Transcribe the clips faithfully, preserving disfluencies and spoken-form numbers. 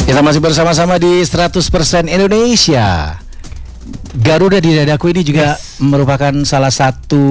Kita masih bersama-sama di seratus persen Indonesia. Garuda di Dadaku ini juga yes. merupakan salah satu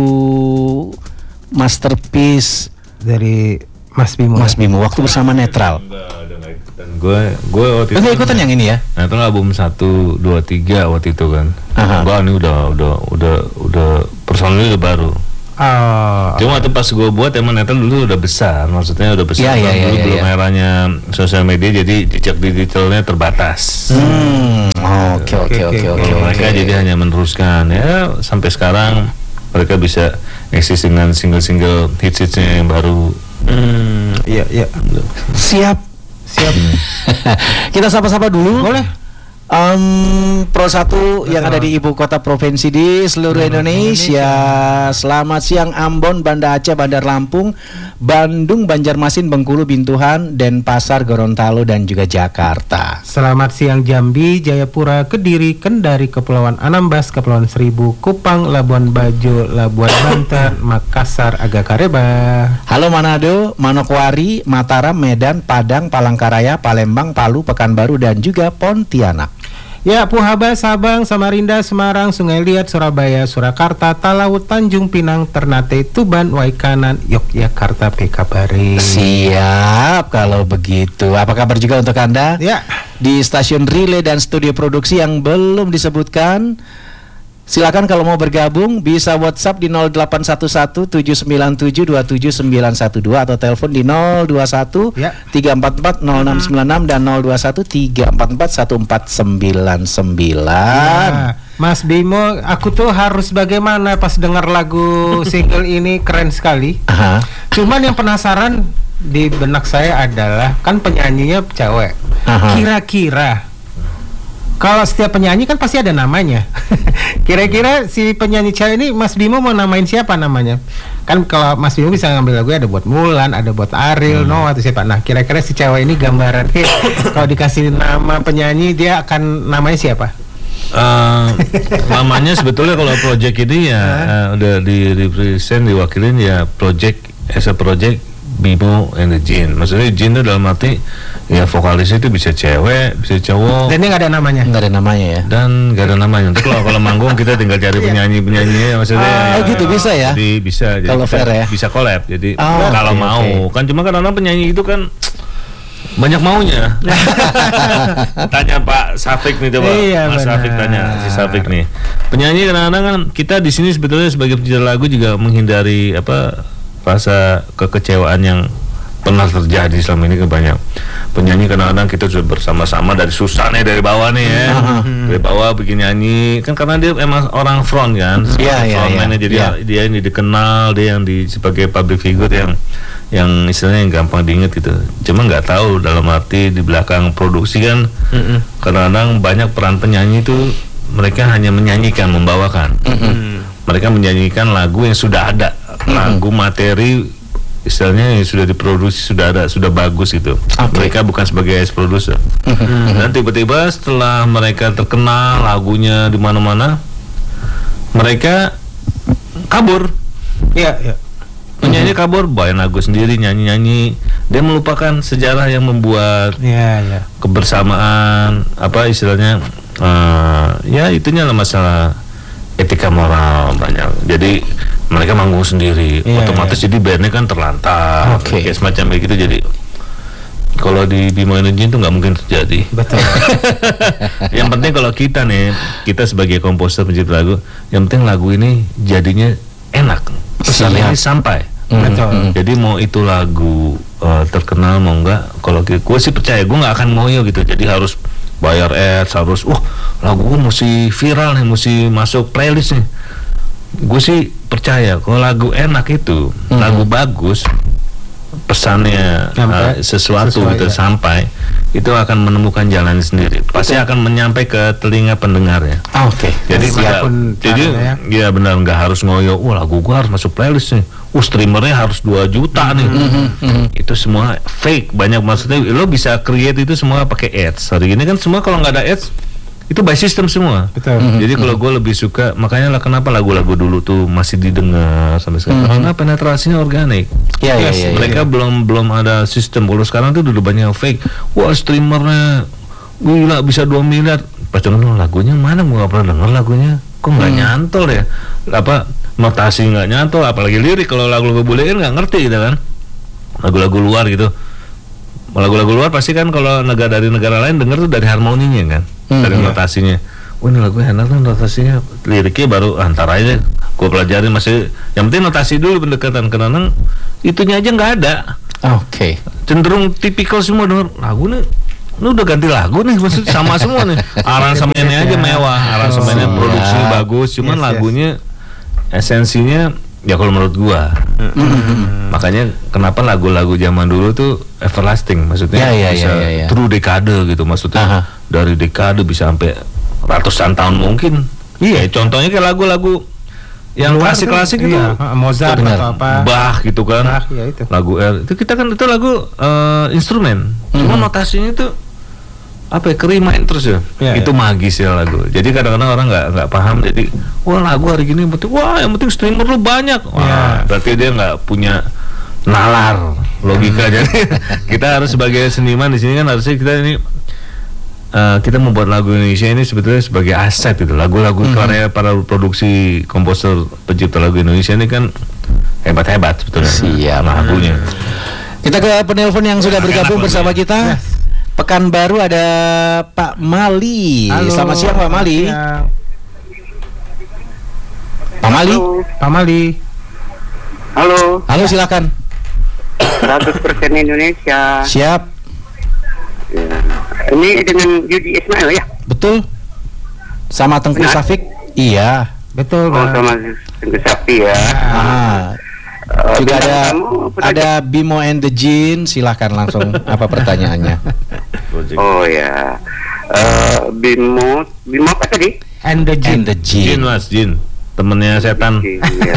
masterpiece dari Mas Bimo. Mas Bimo waktu bersama Netral. Dan gue gue waktu itu ikutan yang ini ya. Netral album satu, dua, tiga waktu itu kan. Gue ini udah udah udah udah personilnya udah baru. Oh, Cuma waktu pas gue buat emang Netral dulu udah besar, maksudnya udah besar. Ya, ya, dulu ya, belum ya. eranya sosial media, jadi jejak digitalnya terbatas. Hmm, oke oke oke oke. Mereka jadi hanya meneruskan ya sampai sekarang mereka bisa eksis dengan single-single hits-hitsnya yang baru. Hmm, iya iya. Siap siap. Kita sapa-sapa dulu. Boleh. Um, Pro satu yang ada di ibu kota provinsi di seluruh Indonesia. Selamat siang Ambon, Banda Aceh, Bandar Lampung, Bandung, Banjarmasin, Bengkulu, Bintuhan, Denpasar, Gorontalo dan juga Jakarta. Selamat siang Jambi, Jayapura, Kediri, Kendari, Kepulauan Anambas, Kepulauan Seribu, Kupang, Labuan Bajo, Labuan Banten, Makassar, Agakareba. Halo Manado, Manokwari, Mataram, Medan, Padang, Palangkaraya, Palembang, Palu, Pekanbaru dan juga Pontianak. Ya, Puhaba, Sabang, Samarinda, Semarang, Sungai Liat, Surabaya, Surakarta, Talaut, Tanjung Pinang, Ternate, Tuban, Waikanan, Yogyakarta, P K Bari. Siap kalau begitu. Apa kabar juga untuk Anda? Ya. Di stasiun relay dan studio produksi yang belum disebutkan. Silakan kalau mau bergabung bisa WhatsApp di nol delapan satu satu tujuh sembilan tujuh dua tujuh sembilan satu dua atau telepon di nol dua satu tiga empat empat nol enam sembilan enam dan nol dua satu tiga empat empat satu empat sembilan sembilan. Ya, Mas Bimo, aku tuh harus bagaimana pas dengar lagu single ini, keren sekali. Aha. Cuman yang penasaran di benak saya adalah kan penyanyinya cewek. Aha. Kira-kira kalau setiap penyanyi kan pasti ada namanya. Kira-kira si penyanyi cewek ini Mas Bimo mau namain siapa namanya? Kan kalau Mas Bimo bisa ngambil lagu ada buat Mulan, ada buat Ariel, hmm. no atau siapa. Nah, kira-kira si cewek ini gambaran kalau dikasih nama penyanyi dia akan namanya siapa? Uh, namanya sebetulnya kalau project ini ya uh, udah di represent diwakilin ya project as a project Bimo and the Jin. Maksudnya Jin itu dalam arti ya vokalis itu bisa cewek, bisa cowok. Dan ini nggak ada namanya. Nggak ada namanya ya. Dan nggak ada namanya. Untuk kalau kalau manggung kita tinggal cari penyanyi-penyanyi maksudnya. Oh gitu bisa ya. Jadi bisa. Kalau fair ya. Bisa collab. Jadi oh, kalau okay, mau okay. kan cuma kan orang penyanyi itu kan banyak maunya. Tanya Pak Safik nih coba. Iya, Mas benar. Safik tanya si Safik nih. Penyanyi kadang-kadang kan kita di sini sebetulnya sebagai pencinta lagu juga menghindari apa rasa kekecewaan yang pernah terjadi selama ini. Banyak penyanyi kadang-kadang kita sudah bersama-sama dari susah nih dari bawah nih ya, uh-huh. dari bawah bikin nyanyi kan karena dia emang orang front kan, yeah, yeah, frontman-nya yeah. jadi yeah. dia yang dikenal, dia yang di sebagai public figure yang yang istilahnya yang gampang diingat gitu. Cuma nggak tahu dalam arti di belakang produksi kan uh-uh. kadang-kadang banyak peran penyanyi itu mereka hanya menyanyikan, membawakan. Uh-uh. Mereka menyanyikan lagu yang sudah ada, lagu materi istilahnya yang sudah diproduksi, sudah ada, sudah bagus gitu. Okay. Mereka bukan sebagai as producer. Dan tiba-tiba setelah mereka terkenal lagunya di mana-mana, mereka kabur. Iya, iya. Penyanyi kabur, bawain lagu sendiri, nyanyi-nyanyi. Dia melupakan sejarah yang membuat yeah, yeah. kebersamaan, apa istilahnya, uh, ya itunya lah masalah etika moral banyak. Jadi mereka manggung sendiri, yeah, otomatis yeah. jadi bandnya kan terlantar, okay. kayak semacam begitu. Jadi kalau di Bimo Energy itu nggak mungkin terjadi. Betul. Yang penting kalau kita nih, kita sebagai komposer pencipta lagu, yang penting lagu ini jadinya enak, pesan ini sampai. Mm-hmm. Betul. Jadi mau itu lagu uh, terkenal mau enggak, kalau gue sih percaya, gue nggak akan ngoyo gitu. Jadi harus bayar ads, harus, wah lagu gue mesti viral nih, mesti masuk playlist nih. Gue sih percaya kalau lagu enak itu, mm-hmm. lagu bagus, pesannya uh, sesuatu sesuai, gitu ya. Sampai itu akan menemukan jalan sendiri, pasti akan menyampai ke telinga pendengarnya. Oh, Oke. Okay. Jadi enggak, jadi ya, ya benar nggak harus ngoyo. Wah lagu gua harus masuk playlist nih. Uh streamernya harus dua juta nih. Mm-hmm, mm-hmm. Itu semua fake, banyak maksudnya. Lo bisa create itu semua pakai ads. Hari ini kan semua kalau nggak ada ads itu by system semua. Betul. Mm-hmm. Jadi kalau gue lebih suka, makanya lah kenapa lagu-lagu dulu tuh masih didengar sampai sekarang. Mm-hmm. Karena penetrasinya organik. Ya, yes, ya, ya, mereka ya. belum belum ada sistem. Kalau sekarang tuh dulu banyak yang fake. Wah streamernya gila bisa dua miliar. Pas denger lagunya mana gue nggak pernah denger lagunya, kok nggak hmm. nyantol ya, apa notasi nggak nyantol, apalagi lirik. Kalau lagu-lagu bule kan nggak ngerti gitu kan, lagu-lagu luar gitu. Lagu-lagu luar pasti kan kalau negara dari negara lain denger tuh dari harmoninya kan, hmm, dari iya. notasinya. Wah ini lagu enak tuh notasinya, liriknya baru antara aja gue pelajarin masih. Yang penting notasi dulu pendekatan, karena itunya aja nggak ada. Oke. Okay. Cenderung tipikal semua denger lagu nih. Ini udah ganti lagu nih, maksudnya sama semua nih. Aransemennya aja mewah, aransemennya produksi ya. bagus, cuman yes, lagunya yes. esensinya ya kalau menurut gua. Mm-hmm. Makanya kenapa lagu-lagu zaman dulu tuh everlasting, maksudnya ya, ya, bisa ya, ya, ya. true dekade gitu, maksudnya Aha. dari dekade bisa sampai ratusan tahun mungkin. Iya, kayak contohnya kayak lagu-lagu yang klasik-klasik itu, iya. Mozart atau apa, Bach gitu kan, Bach, ya itu. lagu R itu kita kan itu lagu uh, instrumen, mm-hmm. cuma notasinya itu apa ya, kerimain terus ya, ya itu ya. magis ya lagu. Jadi kadang-kadang orang nggak nggak paham, jadi wah lagu hari gini penting, wah yang penting streamer lu banyak, wah ya. berarti dia nggak punya nalar logika. Jadi kita harus sebagai seniman di sini kan harusnya kita ini uh, kita membuat lagu Indonesia ini sebetulnya sebagai aset gitu. Lagu-lagu hmm. karya para produksi komposer pencipta lagu Indonesia ini kan hebat-hebat sebetulnya. Siap. Lagunya. Kita ke penelpon yang sudah bergabung bersama kita. Yes. Pekanbaru ada Pak Mali. Halo, selamat siang Pak Mali. Siang. Pak Mali. Halo. Pak Mali. Halo. Halo silakan. seratus persen Indonesia. Siap. Ya. Ini dengan Yudi Ismail ya? Betul. Sama Tengku Benar? Safik. Iya. Betul. Oh, sama Tengku Sapi ya. Ah. Uh, juga ada kamu, ada Bimo and the Jin, silahkan langsung apa pertanyaannya? Oh ya, uh, Bimo, Bimo apa tadi? And the Jin. And the Jin. Jin mas, Jin, temennya setan. Jin, ya.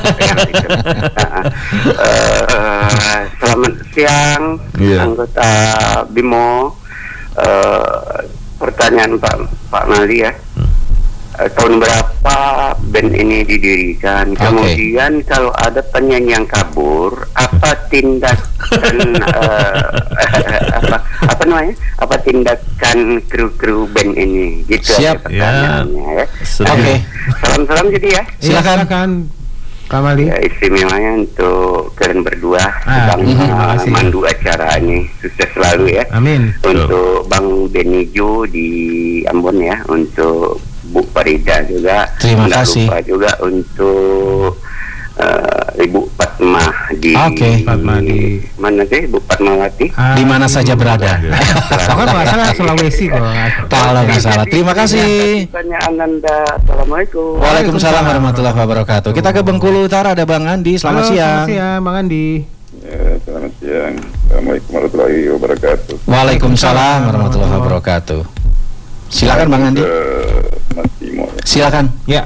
uh, selamat siang, yeah. anggota Bimo. Uh, pertanyaan Pak Pak Mali ya. Uh, tahun berapa band ini didirikan? Okay. Kemudian kalau ada penyanyi yang kabur, apa tindakan uh, apa apa namanya? Apa tindakan kru-kru band ini? Gitu. Siap. Pertanyaannya ya. Oke. Okay. Salam-salam jadi ya. Silakan. Silakan Pak Mali. Ya, istimewanya untuk kalian berdua, ah, Bang uh, mandu acara ini, sukses selalu ya. Amin. Untuk Bang Benijo di Ambon ya, untuk Bu Farida juga. Terima Nggak kasih. lupa juga untuk uh, Ibu Fatma di Oke. Fatma di mana sih Ibu Fatmawati? Ah, Di mana saja berada. Pokoknya nggak salah Sulawesi kok. Kalau nggak salah. Terima kasih. Pertanyaan Anda. Assalamualaikum. Waalaikumsalam warahmatullahi wabarakatuh. Kita ke Bengkulu Utara ada Bang Andi. Selamat Halo, siang. Selamat siang, Bang Andi. Ya, selamat siang. Assalamualaikum warahmatullahi wabarakatuh. Waalaikumsalam warahmatullahi wabarakatuh. Silakan Bang Andi. Uh, Mas Bimo, ya. Silakan. Ya.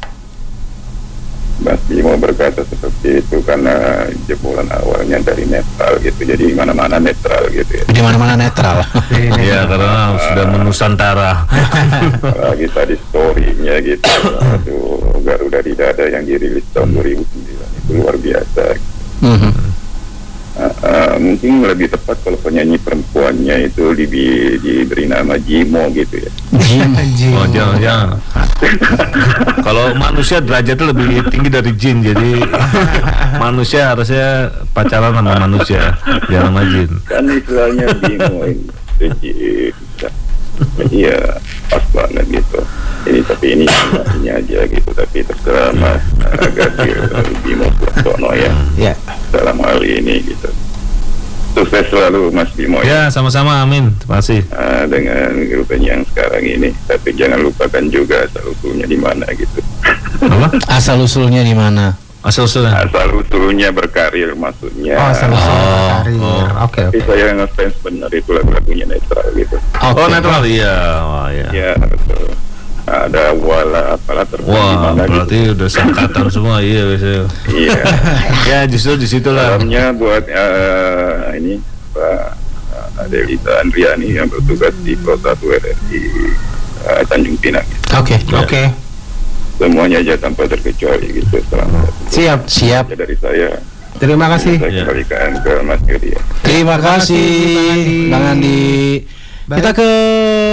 Mas Bimo berkata seperti itu karena jebolan awalnya dari netral gitu, jadi mana-mana netral gitu ya. Di mana-mana netral. Iya, karena sudah menusantara. Lagi tadi story-nya gitu, aduh, Garuda di Dada yang dirilis tahun dua ribu sembilan itu luar biasa. Mhm. Uh, uh, mungkin lebih tepat kalau penyanyi perempuannya itu di, diberi nama Jimo gitu ya. Jin. Oh jangan, jangan. Kalau manusia derajatnya lebih tinggi dari jin, jadi manusia harusnya pacaran sama manusia, jangan sama jin. Kan istilahnya Bimo itu jin. Iya, pas banget gitu. Ini tapi ini ini aja gitu, tapi terserah Mas Gadir Bimo Purtono ya. Ya. Dalam hal ini gitu. Sukses selalu Mas Bimo Ya, ya. sama-sama, amin. Terima kasih. Uh, dengan grup yang sekarang ini, tapi jangan lupakan juga asal usulnya di mana gitu. Apa? Asal usulnya di mana? Asal usulnya. Asal usulnya berkarir maksudnya. Oh, sama Oh, karir. oh. Oke, Tapi oke. saya ngefans benar itu lagu-lagunya netral gitu. Oke. Oh, netral, iya. Wah, iya. Ya betul. Ada wala apalah terus Wah, berarti udah sangkatan semua, iya biasanya. Iya. Ya, justru di situlah. Salamnya buat uh, ini Pak uh, Adelita Andriani yang bertugas di Pro satu R R I uh, Tanjung Pinang. Oke. Oke. Semuanya aja tanpa terkecuali gitu. Selamat. Siap. Siap. Ya, dari saya. Terima kasih. Saya Ya. kembalikan ke Mas Gedi ya. Terima kasih Bang Andi. Bang Andi. Baik. Kita ke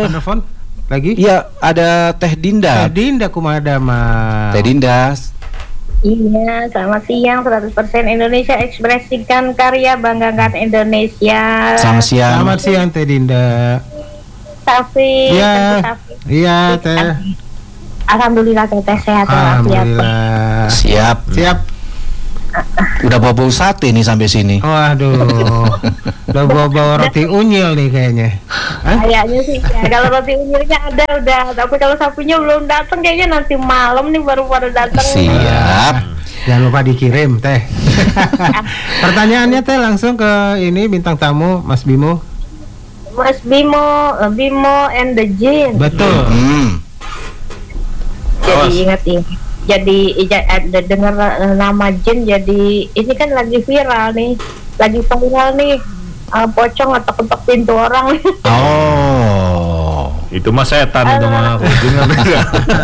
Telepon lagi? Iya, ada Teh Dinda. Teh Dinda kumada mah. Teh Dinda. Iya, selamat siang. seratus persen Indonesia, ekspresikan karya, banggakan Indonesia. Selamat siang. Selamat siang Teh Dinda. Taufik. Iya. Teh Taufik. Iya, Teh. Alhamdulillah Teh sehat walafiat. Alhamdulillah. Siap. Siap. Udah bawa sate nih sampai sini. Waduh. Udah bawa-bawa roti unyil nih kayaknya. Hah? Kayaknya sih ya. Kalau roti unyilnya ada udah, tapi kalau sapinya belum datang kayaknya nanti malam nih baru pada datang. Siap. Jangan lupa dikirim, Teh. Pertanyaannya Teh langsung ke ini bintang tamu Mas Bimo. Mas Bimo, eh, Bimo and the Jin. Betul. Hmm. Jadi ingat ini. Jadi ija- ada dengar eh, nama Jin, jadi ini kan lagi viral nih, lagi viral nih, eh, pocong ngetok-ngetok pintu orang. Oh. Itu mah setan itu mah. Ujungnya beda.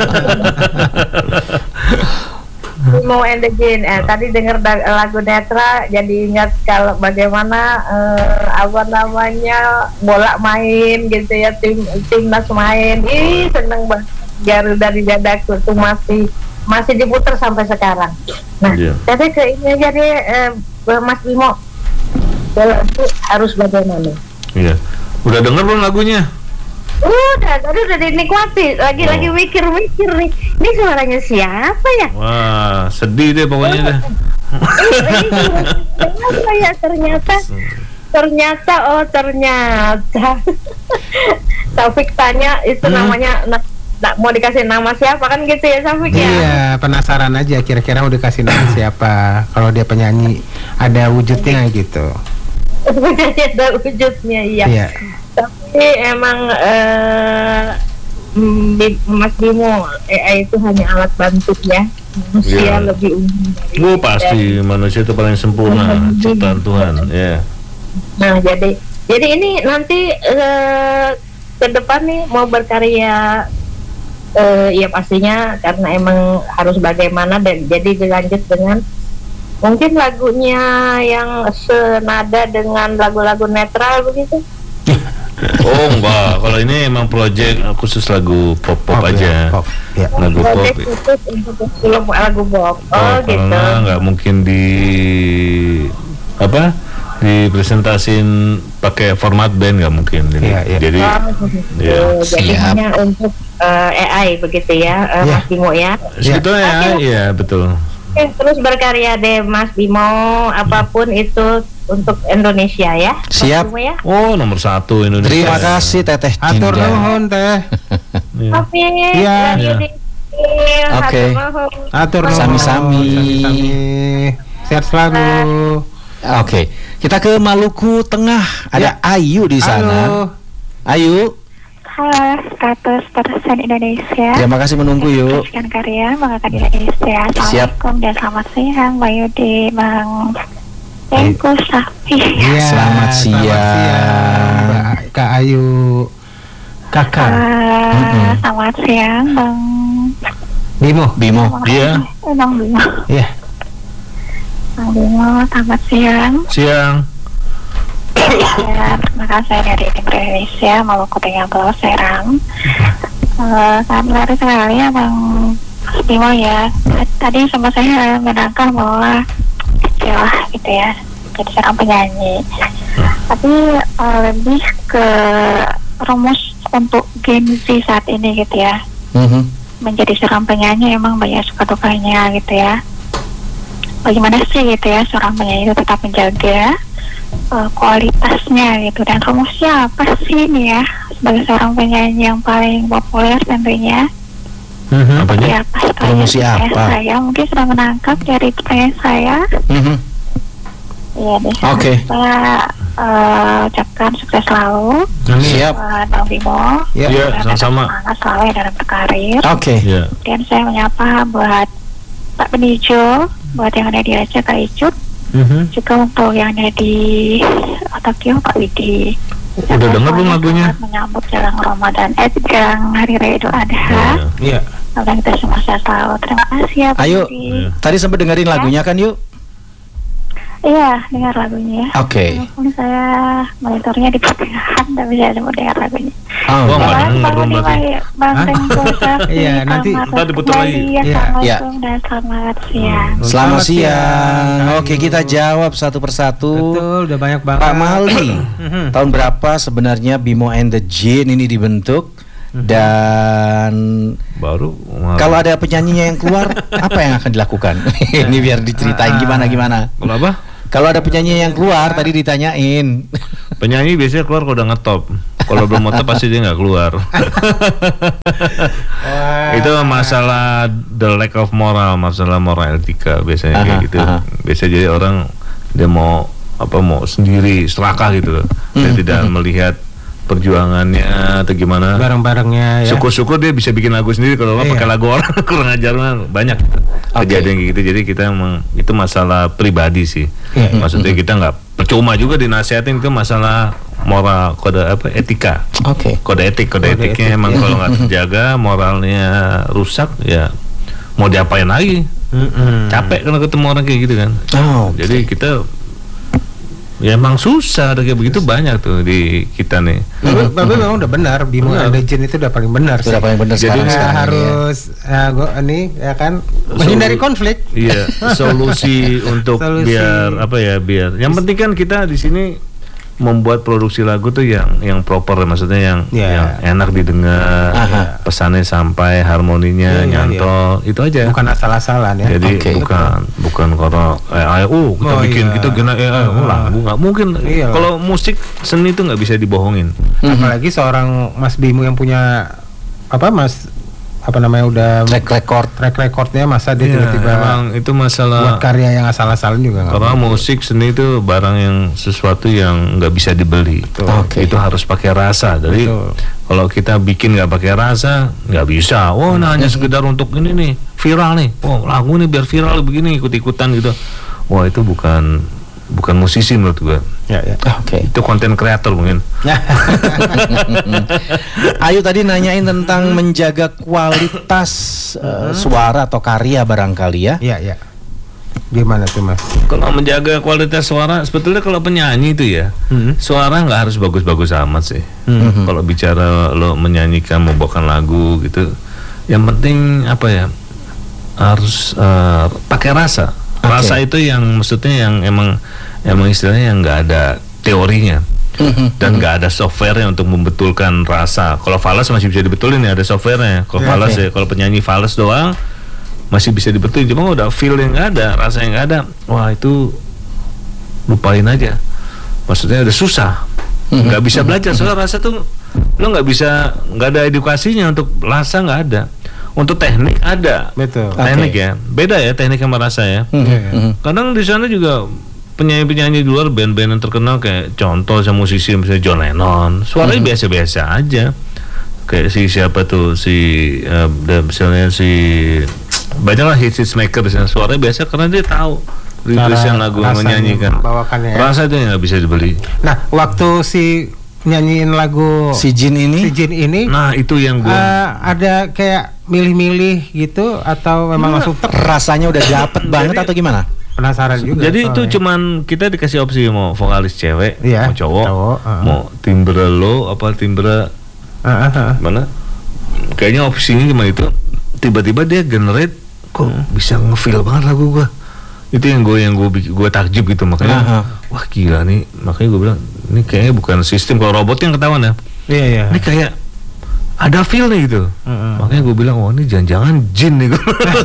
Bimo and the Jin. Eh, tadi dengar da- lagu Netra, jadi ingat kalau bagaimana eh, apa namanya bola main gitu ya, tim timnas main. Ih seneng banget. Garuda di dadaku tuh masih masih diputar sampai sekarang. Nah, Iya. tapi ke ini aja deh, eh, Mas Bimo, bola itu harus bagaimana? Iya. Udah denger belum lagunya? Udah, tadi udah dinikmati. Lagi-lagi Oh. mikir-mikir nih, ini suaranya siapa ya? Wah, sedih deh pokoknya deh. Kenapa ya ternyata ternyata oh ternyata Taufik tanya itu Hmm. namanya na- na- mau dikasih nama siapa kan gitu ya Taufik ya? Iya, penasaran aja kira-kira mau dikasih nama siapa. Kalau dia penyanyi ada wujudnya gitu. Ada wujudnya iya. Iya. Tapi emang eh, mm, Bi- Mas Bimo A I itu hanya alat bantu ya. Manusia Iya. lebih unggul dari Gue pasti manusia itu paling sempurna ciptaan Tuhan. Ya. Nah, jadi jadi ini nanti eh, ke depan nih mau berkarya eh, ya pastinya karena emang harus bagaimana dan jadi dilanjut dengan mungkin lagunya yang senada dengan lagu-lagu netral begitu. Oh enggak, kalau ini emang project khusus lagu pop pop Pop, aja. ya, pop, ya. Lagu pop. Project khusus untuk film lagu pop. Oh, Oh, gitu. karena nggak mungkin di apa dipresentasin pakai format band, nggak mungkin. Jadi, Iya, iya. jadi Oh, begitu. Iya. Jadi Siap. hanya untuk eh, A I begitu ya, eh, Iya. Mas Bimo ya. sebetulnya ya, iya betul. Oke, terus berkarya deh Mas Bimo, apapun itu untuk Indonesia ya. Mas Siap. Bimo ya. Oh nomor satu Indonesia. Terima kasih Teteh Atur Dinda. nuhun Teh. Iya. Tapi Iya. Iya. Oke. Atur nuhun. Sami-sami. Sami-sami. Sehat selalu. Oke, kita ke Maluku Tengah. Ada Ayu di sana. Halo. Ayu, Halo, seratus persen Indonesia. terima kasih menunggu yuk. Ekspresikan karya, banggakan Indonesia. Assalamualaikum dan selamat siang, Mbak Yudi, Bang Tengku Safi. Iya, Selamat siang. Mbak Kak Ayu. Kakak. Ah, Mm-mm. Selamat siang, Bang. Bimo. Bimo. Iya. Eh, Bang Bimo. Iya. Bang Bimo, selamat siang. Siang. Ya, terima kasih dari tim Indonesia, Maluku Tengah Pulau Serang. Eh, sangat menarik sekali ya Bang Bimo ya. Tadi sempat saya menangkap bahwa kecewa gitu ya, jadi seorang penyanyi. Tapi eh, lebih ke rumus untuk Gen Z saat ini gitu ya. Mhm. Menjadi seorang penyanyi emang banyak suka dukanya gitu ya. Bagaimana sih gitu ya seorang penyanyi itu tetap menjaga uh, kualitasnya gitu, dan rumusnya apa sih nih ya sebagai seorang penyanyi yang paling populer tentunya? Mhm. Apanya? Ya apa sekali Rumusnya pertanyaan apa? saya mungkin sudah menangkap dari pertanyaan saya. Mhm. Iya deh. Oke. Saya uh, ucapkan sukses selalu Siap. buat Bang Bimo. Ya. Iya, Dan sama-sama. semangat selalu ya dalam berkarir. Oke. Iya. Kemudian saya menyapa buat Pak Benijo, buat yang ada di Aceh Kak Icut, Mhm. juga untuk yang ada di Tokyo Pak Widi. Udah denger belum lagunya? Selamat menyambut jelang Ramadan, eh jelang Hari Raya Idul Adha. Iya. Semoga kita semua sehat selalu. Terima kasih ya Pak Ayo. Widi. Iya. Tadi sempat dengerin lagunya kan yuk? Iya, dengar lagunya. Oke. Walaupun saya monitornya di pertengahan, tapi saya sempat dengar lagunya. Oh, Oh, nggak Selamat denger dong pagi, berarti. Banteng Kota. Iya, nanti- ntar diputar lagi. Ya, Iya. Assalamualaikum dan selamat siang. Selamat Selamat siang. siang. Oke, kita jawab satu persatu. Betul, udah banyak banget. Pak Mali, tahun berapa sebenarnya Bimo and the Jin ini dibentuk? Dan Baru kalau ada penyanyinya yang keluar, apa yang akan dilakukan? Ini biar diceritain gimana gimana. kalau apa? Kalau ada penyanyi yang keluar, tadi ditanyain. Penyanyi biasanya keluar kalau udah ngetop. Kalau belum ngetop pasti dia nggak keluar. Itu masalah the lack of moral, masalah moral etika biasanya kayak Aha, gitu. aha. Biasa jadi orang dia mau apa mau sendiri serakah gitu loh. Dia Hmm, tidak melihat perjuangannya atau gimana. Barang-barangnya ya. Syukur-syukur dia bisa bikin lagu sendiri. Kalau nggak Iya. pakai lagu orang kurang ajar mah banyak Oke. kejadian kayak gitu. Jadi kita emang itu masalah pribadi sih. Iya, iya. Maksudnya kita nggak percuma juga dinasihatin, itu masalah moral, kode apa etika. Oke. Kode etik, kode, Kode etiknya etik, emang ya. kalau nggak terjaga, moralnya rusak, ya mau diapain lagi? Mm-mm. Capek kan ketemu orang kayak gitu kan. Oh, Jadi kita ya emang susah ada kayak begitu banyak tuh di kita nih. Tapi, tapi memang udah benar, Bimo Benar. and the Jin itu udah paling benar sih. sudah paling benar Jadi sekarang. Nah, sekarang ini ya. harus ya, gua, ini ya kan menghindari Solu- konflik. Iya, solusi untuk Solusi. biar apa ya, biar yang penting kan kita di sini membuat produksi lagu tuh yang yang proper, maksudnya yang Iya. yang enak didengar, Aha. pesannya sampai, Iya, harmoninya iya, nyantol, itu aja. Bukan asal-asalan ya. Jadi Oke. bukan bukan kalau eh, ayo oh kita Oh, bikin iya. kita gina eh, eh, oh, lagu nggak mungkin. Iya. Kalau musik seni itu nggak bisa dibohongin. Apalagi seorang Mas Bimo yang punya apa Mas apa namanya udah Track record. track recordnya, masa dia Iya, tiba-tiba emang itu buat masalah. karya yang asal-asalan juga nggak Karena boleh. musik seni itu barang yang sesuatu yang nggak bisa dibeli. Oke. Itu harus pakai rasa. Jadi Betul. kalau kita bikin nggak pakai rasa, nggak bisa. Oh, nah hanya sekedar untuk ini nih viral nih. Oh, lagu nih biar viral begini, ikut-ikutan gitu. Wah, itu bukan bukan musisi menurut gue. Ya, ya. Oke. Itu konten kreator mungkin. Ayu tadi nanyain tentang menjaga kualitas eh, suara atau karya barangkali ya. Iya, iya. Gimana tuh Mas? Kalau menjaga kualitas suara, sebetulnya kalau penyanyi itu ya, Hmm. suara nggak harus bagus-bagus amat sih. Hmm. Kalau bicara lo menyanyikan, membawakan lagu gitu, yang penting apa ya, harus eh, pakai rasa. Oke. Rasa itu yang maksudnya yang emang emang istilahnya yang nggak ada teorinya. Dan nggak ada softwarenya untuk membetulkan rasa. Kalau fals masih bisa dibetulin ya, ada softwarenya. Kalau Ya, fals oke. ya, kalau penyanyi fals doang masih bisa dibetulin. Cuma udah feel yang nggak ada, rasa yang nggak ada, wah itu lupain aja. Maksudnya udah susah, nggak bisa belajar. Soalnya rasa tuh lo nggak bisa, nggak ada edukasinya untuk rasa, nggak ada. Untuk teknik ada, Betul. teknik Oke. ya, beda ya teknik sama rasa ya. Mhm, Iya. mhm. Kadang di sana juga penyanyi-penyanyi di luar, band-band yang terkenal kayak contoh sama musisi misalnya John Lennon, suaranya biasa-biasa aja. Kayak si siapa tuh si eh, dan misalnya si banyaklah hits hits maker di sana, suaranya biasa karena dia tahu rilisan lagu yang rasanya menyanyikan. membawakannya ya. Rasa itu yang nggak bisa dibeli. Nah, waktu si nyanyiin lagu Si Jin ini si Jin ini Nah itu yang gue eh, ada kayak milih-milih gitu atau memang langsung ter rasanya udah dapet banget Jadi- atau gimana? penasaran juga. Jadi itu soalnya. cuman kita dikasih opsi mau vokalis cewek, Iya, mau cowok, cowok, uh-uh. mau timbre low apa timbre Ah, ah, ah. mana? Kayaknya opsinya cuma itu. Tiba-tiba dia generate, kok bisa ngefeel banget lagu gua. Itu yang gue yang gue gue takjub gitu, makanya Aha. wah gila nih, makanya gue bilang ini kayaknya bukan sistem, kalau robot yang ketahuan ya. Iya, iya. Ini kayak ada feel nih gitu. Mm-mm. Makanya gue bilang, oh ini jangan-jangan jin nih.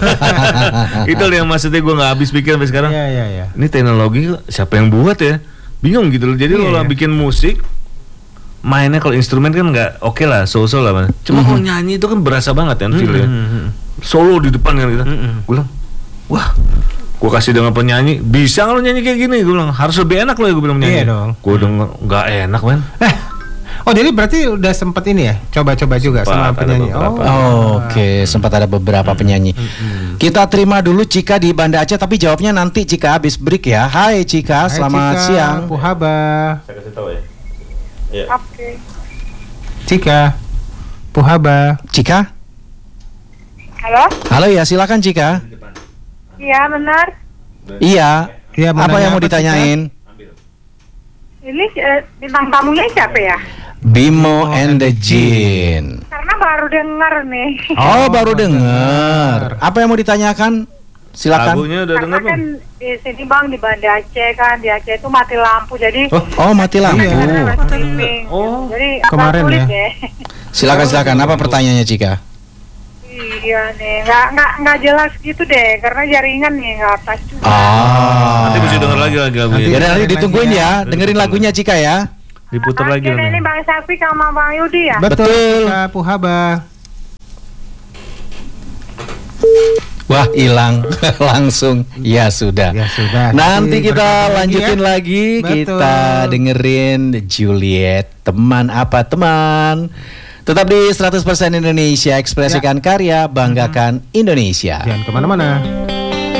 Itu yang maksudnya gue nggak habis pikir sampai sekarang. Iya, iya, iya. Ini teknologi siapa yang buat ya? Bingung gitu loh. Jadi Iya, kalau iya. bikin musik, mainnya kalau instrumen kan nggak oke lah, so-so lah. Man. Cuma kalau nyanyi itu kan berasa banget kan feel-nya. Mhm. Solo di depan kan gitu. Mm-mm. Gue bilang, wah, gue kasih dengan penyanyi, bisa nggak lo nyanyi kayak gini? Gue bilang harus lebih enak loh ya, gue bilang nyanyi. Iya dong. Gue denger nggak enak man. Oh, jadi berarti udah sempet ini ya, coba-coba juga sama Sempat, ada penyanyi. beberapa. Oh, Oke, sempat ada beberapa penyanyi. Kita terima dulu Cika di Banda Aceh, tapi jawabnya nanti Cika habis break ya. Hai Cika, Hai, selamat Cika, siang. Puhaba. Saya kasih tahu ya. Oke. Cika, Puhaba. Cika? Halo? Halo ya, silakan Cika. Iya, benar. Iya, Ya, Apa yang mau ditanyain? Ini eh, bintang tamunya siapa ya? Bimo and the Jin. Karena baru dengar nih. Oh, baru dengar. Apa yang mau ditanyakan? Silakan. Lagunya udah Karena dengar kan belum? di sini bang di Banda Aceh kan di Aceh itu mati lampu jadi. Oh, oh mati lampu. Karena streaming. Oh. Jadi Kemarin agak sulit ya. ya. Silakan silakan. Apa pertanyaannya, Cika? Iya nih, nggak nggak nggak jelas gitu deh karena jaringan nih nggak pas juga. Ah. Nanti mesti denger lagi lagi lagunya. Ya, nanti ditungguin ya. Dengerin lagunya, Cika ya. Diputar lagi Oke, ini nanti. Bang Syafiq sama Bang Yudi ya. Betul. Cika Puhaba. Wah, hilang langsung. Ya sudah. Ya sudah. Nanti Jadi kita bergabung lanjutin ya. lagi, Betul. kita dengerin Juliet, teman apa teman. Tetap di seratus persen Indonesia, ekspresikan karya, banggakan Indonesia. Jangan kemana-mana.